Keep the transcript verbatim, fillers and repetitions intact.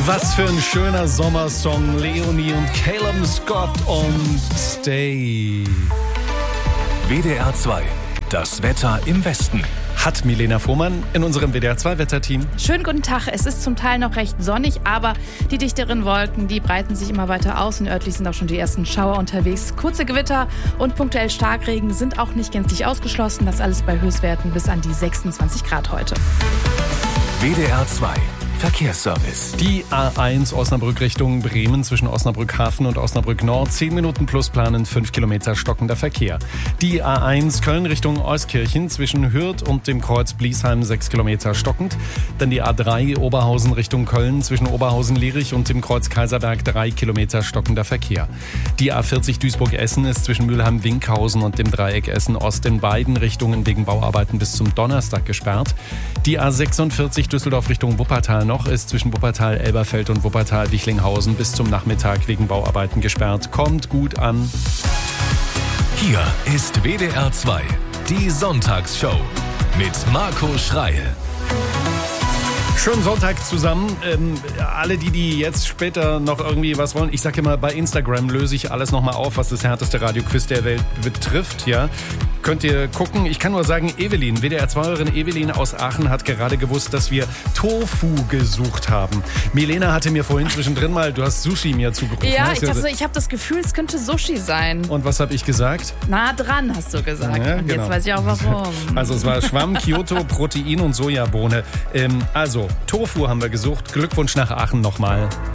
Was für ein schöner Sommersong. Leonie und Caleb Scott und Stay. W D R zwei. Das Wetter im Westen. Hat Milena Fuhrmann in unserem W D R zwei Wetterteam. Schönen guten Tag. Es ist zum Teil noch recht sonnig, aber die dichteren Wolken, die breiten sich immer weiter aus und örtlich sind auch schon die ersten Schauer unterwegs. Kurze Gewitter und punktuell Starkregen sind auch nicht gänzlich ausgeschlossen. Das alles bei Höchstwerten bis an die sechsundzwanzig Grad heute. W D R zwei. Verkehrsservice. Die A eins Osnabrück Richtung Bremen zwischen Osnabrück Hafen und Osnabrück Nord. zehn Minuten plus planen, fünf Kilometer stockender Verkehr. Die A eins Köln Richtung Euskirchen zwischen Hürth und dem Kreuz Bliesheim sechs Kilometer stockend. Dann die A drei Oberhausen Richtung Köln zwischen Oberhausen-Lierich und dem Kreuz Kaiserberg drei Kilometer stockender Verkehr. Die A vierzig Duisburg-Essen ist zwischen Mülheim-Winkhausen und dem Dreieck Essen-Ost in beiden Richtungen wegen Bauarbeiten bis zum Donnerstag gesperrt. Die A sechsundvierzig Düsseldorf Richtung Wuppertal noch ist zwischen Wuppertal, Elberfeld und Wuppertal Wichlinghausen bis zum Nachmittag wegen Bauarbeiten gesperrt. Kommt gut an. Hier ist W D R zwei, die Sonntagsshow mit Marco Schreil. Schönen Sonntag zusammen. Ähm, alle, die, die jetzt später noch irgendwie was wollen, ich sage immer, bei Instagram löse ich alles nochmal auf, was das härteste Radioquiz der Welt betrifft. Ja, könnt ihr gucken. Ich kann nur sagen, Evelyn, W D R zwei-Hörerin Evelyn aus Aachen hat gerade gewusst, dass wir Tofu gesucht haben. Milena hatte mir vorhin zwischendrin mal, du hast Sushi mir zugerufen. Ja, ich, also, ich habe das Gefühl, es könnte Sushi sein. Und was habe ich gesagt? Nah dran, hast du gesagt. Ja, und genau. Jetzt weiß ich auch warum. Also es war Schwamm, Kyoto, Protein und Sojabohne. Ähm, also Tofu haben wir gesucht. Glückwunsch nach Aachen nochmal.